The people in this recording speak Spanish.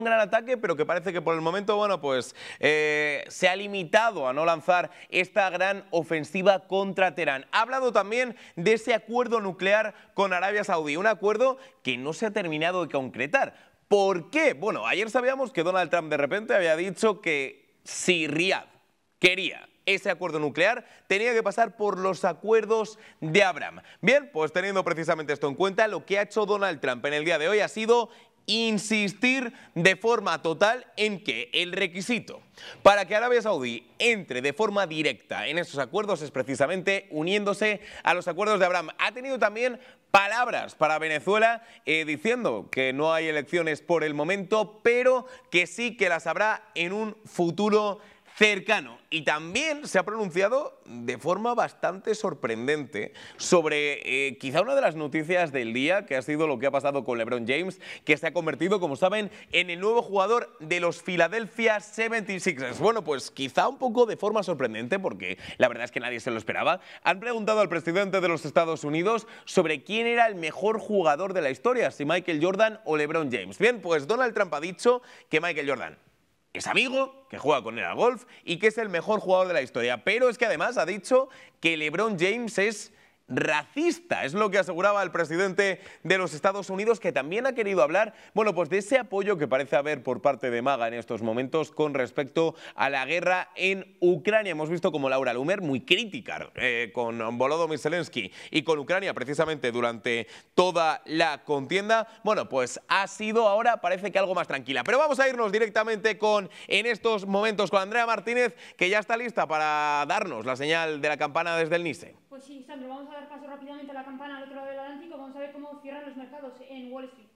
un gran ataque, pero que parece que por el momento, bueno, pues se ha limitado a no lanzar esta gran ofensiva contra Teherán. Ha hablado también de ese acuerdo nuclear con Arabia Saudí, un acuerdo que no se ha terminado de concretar. ¿Por qué? Bueno, ayer sabíamos que Donald Trump de repente había dicho que si Riad quería ese acuerdo nuclear, tenía que pasar por los acuerdos de Abraham. Bien, pues teniendo precisamente esto en cuenta, lo que ha hecho Donald Trump en el día de hoy ha sido insistir de forma total en que el requisito para que Arabia Saudí entre de forma directa en esos acuerdos es precisamente uniéndose a los acuerdos de Abraham. Ha tenido también palabras para Venezuela diciendo que no hay elecciones por el momento, pero que sí que las habrá en un futuro cercano. Y también se ha pronunciado de forma bastante sorprendente sobre quizá una de las noticias del día, que ha sido lo que ha pasado con LeBron James, que se ha convertido, como saben, en el nuevo jugador de los Philadelphia 76ers. Bueno, pues quizá un poco de forma sorprendente, porque la verdad es que nadie se lo esperaba. Han preguntado al presidente de los Estados Unidos sobre quién era el mejor jugador de la historia, si Michael Jordan o LeBron James. Bien, pues Donald Trump ha dicho que Michael Jordan es amigo, que juega con él al golf y que es el mejor jugador de la historia. Pero es que además ha dicho que LeBron James es racista. Es lo que aseguraba el presidente de los Estados Unidos, que también ha querido hablar, bueno, pues de ese apoyo que parece haber por parte de MAGA en estos momentos con respecto a la guerra en Ucrania. Hemos visto como Laura Loomer muy crítica con Volodymyr Zelensky y con Ucrania precisamente durante toda la contienda. Bueno, pues ha sido ahora, parece que algo más tranquila. Pero vamos a irnos directamente en estos momentos con Andrea Martínez, que ya está lista para darnos la señal de la campana desde el NICE. Pues sí, Sandro, vamos a dar paso rápidamente a la campana al otro lado del Atlántico. Vamos a ver cómo cierran los mercados en Wall Street.